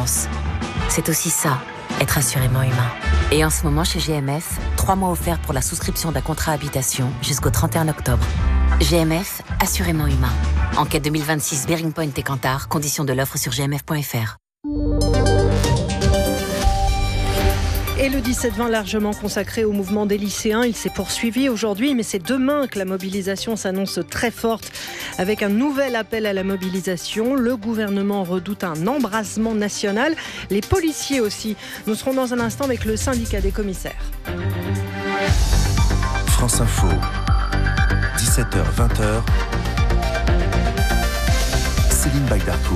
l'assurance. C'est aussi ça, être assurément humain. Et en ce moment, chez GMF, 3 mois offerts pour la souscription d'un contrat habitation jusqu'au 31 octobre. GMF, assurément humain. Enquête 2026, Bearing Point et Kantar. Conditions de l'offre sur gmf.fr. Et le 17-20 largement consacré au mouvement des lycéens, il s'est poursuivi aujourd'hui, mais c'est demain que la mobilisation s'annonce très forte avec un nouvel appel à la mobilisation. Le gouvernement redoute un embrasement national, les policiers aussi. Nous serons dans un instant avec le syndicat des commissaires. France Info, 17h-20h, Céline Bagdarcourt.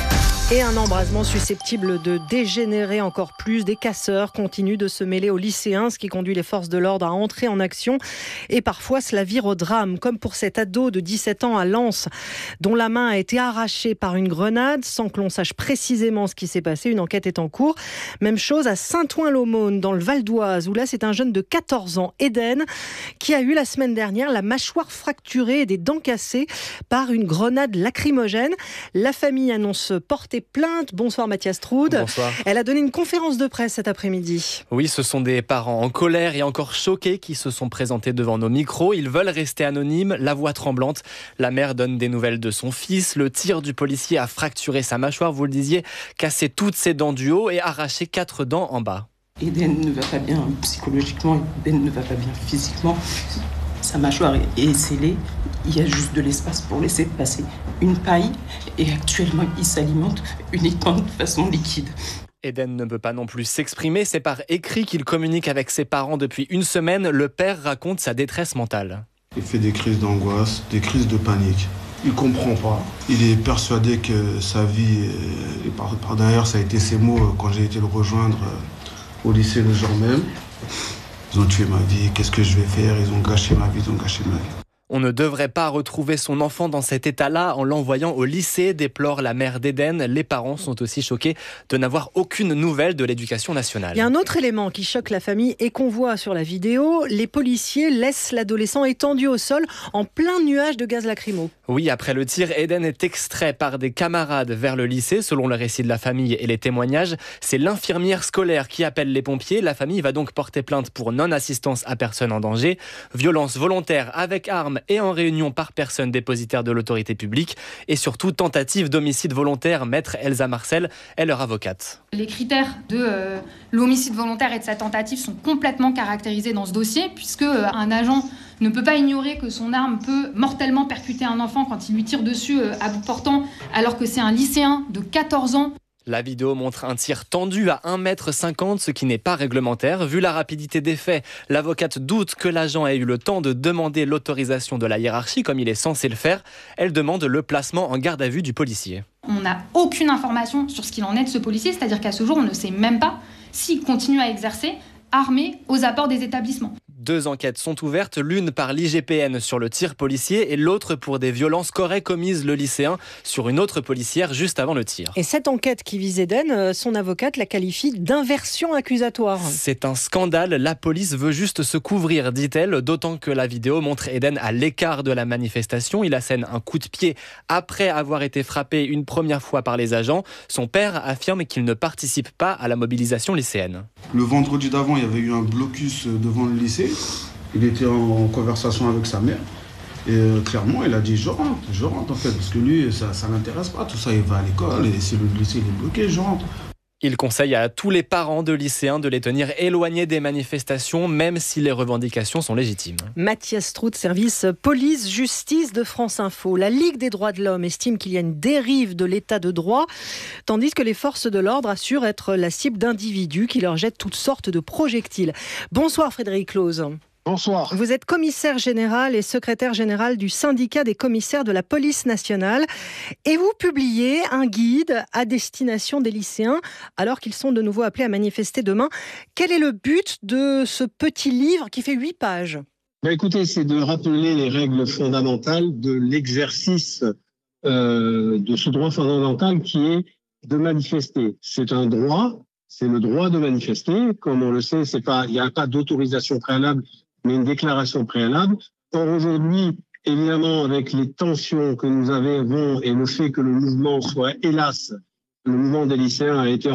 Et un embrasement susceptible de dégénérer encore plus. Des casseurs continuent de se mêler aux lycéens, ce qui conduit les forces de l'ordre à entrer en action. Et parfois, cela vire au drame, comme pour cet ado de 17 ans à Lens, dont la main a été arrachée par une grenade, sans que l'on sache précisément ce qui s'est passé. Une enquête est en cours. Même chose à Saint-Ouen-l'Aumône, dans le Val d'Oise, où là, c'est un jeune de 14 ans, Eden, qui a eu la semaine dernière la mâchoire fracturée et des dents cassées par une grenade lacrymogène. La famille annonce porter plainte. Bonsoir Mathias Troud. Bonsoir. Elle a donné une conférence de presse cet après-midi. Oui, ce sont des parents en colère et encore choqués qui se sont présentés devant nos micros. Ils veulent rester anonymes, la voix tremblante. La mère donne des nouvelles de son fils. Le tir du policier a fracturé sa mâchoire, vous le disiez, cassé toutes ses dents du haut et arraché 4 dents en bas. Eden ne va pas bien psychologiquement, Eden ne va pas bien physiquement. Sa mâchoire est scellée. Il y a juste de l'espace pour laisser passer une paille. Et actuellement, il s'alimente uniquement de façon liquide. Eden ne peut pas non plus s'exprimer. C'est par écrit qu'il communique avec ses parents depuis une semaine. Le père raconte sa détresse mentale. Il fait des crises d'angoisse, des crises de panique. Il ne comprend pas. Il est persuadé que sa vie, et par derrière, ça a été ses mots quand j'ai été le rejoindre au lycée le jour même. Ils ont tué ma vie, qu'est-ce que je vais faire? Ils ont gâché ma vie, On ne devrait pas retrouver son enfant dans cet état-là en l'envoyant au lycée, déplore la mère d'Eden. Les parents sont aussi choqués de n'avoir aucune nouvelle de l'éducation nationale. Il y a un autre élément qui choque la famille et qu'on voit sur la vidéo. Les policiers laissent l'adolescent étendu au sol en plein nuage de gaz lacrymo. Oui, après le tir, Eden est extrait par des camarades vers le lycée, selon le récit de la famille et les témoignages. C'est l'infirmière scolaire qui appelle les pompiers. La famille va donc porter plainte pour non-assistance à personne en danger, violence volontaire avec arme et en réunion par personne dépositaire de l'autorité publique et surtout tentative d'homicide volontaire. Maître Elsa Marcel est leur avocate. Les critères de l'homicide volontaire et de sa tentative sont complètement caractérisés dans ce dossier puisque un agent ne peut pas ignorer que son arme peut mortellement percuter un enfant quand il lui tire dessus à bout portant alors que c'est un lycéen de 14 ans. La vidéo montre un tir tendu à 1,50 m, ce qui n'est pas réglementaire. Vu la rapidité des faits, l'avocate doute que l'agent ait eu le temps de demander l'autorisation de la hiérarchie, comme il est censé le faire. Elle demande le placement en garde à vue du policier. On n'a aucune information sur ce qu'il en est de ce policier, c'est-à-dire qu'à ce jour, on ne sait même pas s'il continue à exercer armé aux abords des établissements. 2 enquêtes sont ouvertes, l'une par l'IGPN sur le tir policier et l'autre pour des violences qu'aurait commises le lycéen sur une autre policière juste avant le tir. Et cette enquête qui vise Eden, son avocate la qualifie d'inversion accusatoire. C'est un scandale, la police veut juste se couvrir, dit-elle, d'autant que la vidéo montre Eden à l'écart de la manifestation. Il assène un coup de pied après avoir été frappé une première fois par les agents. Son père affirme qu'il ne participe pas à la mobilisation lycéenne. Le vendredi d'avant, il y avait eu un blocus devant le lycée. Il était en conversation avec sa mère. Et clairement, il a dit je rentre en fait. Parce que lui, ça ne l'intéresse pas. Tout ça, il va à l'école. Et si le lycée il est bloqué, je rentre. Il conseille à tous les parents de lycéens de les tenir éloignés des manifestations, même si les revendications sont légitimes. Mathias Trout, service police-justice de France Info. La Ligue des droits de l'homme estime qu'il y a une dérive de l'état de droit, tandis que les forces de l'ordre assurent être la cible d'individus qui leur jettent toutes sortes de projectiles. Bonsoir Frédéric Close. Bonsoir. Vous êtes commissaire général et secrétaire général du syndicat des commissaires de la police nationale et vous publiez un guide à destination des lycéens alors qu'ils sont de nouveau appelés à manifester demain. Quel est le but de ce petit livre qui fait 8 pages ? Écoutez, c'est de rappeler les règles fondamentales de l'exercice de ce droit fondamental qui est de manifester. C'est un droit, c'est le droit de manifester. Comme on le sait, il n'y a pas d'autorisation préalable, mais une déclaration préalable. Or, aujourd'hui, évidemment, avec les tensions que nous avons et le fait que le mouvement soit, hélas, le mouvement des lycéens a été